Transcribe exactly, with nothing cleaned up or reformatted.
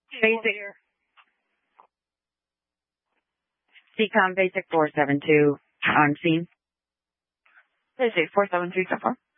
Basic. C COM Basic four seven two on scene. Basic four seven two so far.